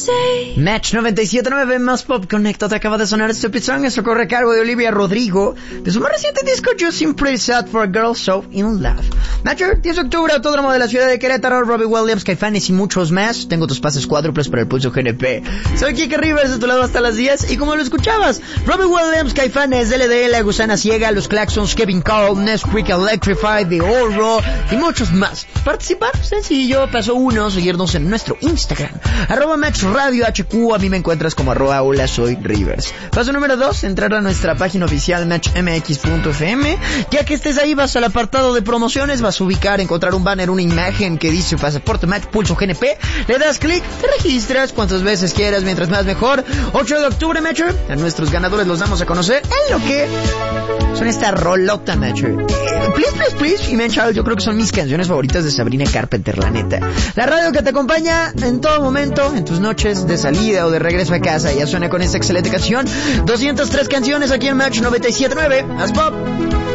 Match 97.9 más Pop Connecta. Te acaba de sonar Stupid Song. Esto corre a cargo de Olivia Rodrigo de su más reciente disco Just Seem Pretty Sad for a Girl So In Love. Matcher, 10 de octubre, Autódromo de la Ciudad de Querétaro, Robbie Williams, Caifanes y muchos más. Tengo tus pases cuádruples para el Pulso GNP. Soy Kike Rivers, de tu lado hasta las 10. Y como lo escuchabas, Robbie Williams, Caifanes, LDL, La Gusana Ciega, Los Claxons, Kevin Cole, Nesquik, Electrified, The Oro y muchos más. Participar, sencillo, paso 1, seguirnos en nuestro Instagram, @MatchRadioHQ. A mí me encuentras como @hola soy Rivers. Paso número 2, entrar a nuestra página oficial matchmx.fm. Ya que estés ahí, vas al apartado de promociones, vas a ubicar, encontrar un banner, una imagen que dice Pasaporte Match Pulso GNP. Le das clic, te registras cuantas veces quieras, mientras más mejor. 8 de octubre, Matcher, a nuestros ganadores los damos a conocer en lo que son esta rolota, Matcher. Please y Man Child, yo creo que son mis canciones favoritas de Sabrina Carpenter, la neta. La radio que te acompaña en todo momento, en tus noches de salida o de regreso a casa. Ya suena con esta excelente canción. 203 canciones aquí en Match 97.9. Haz pop.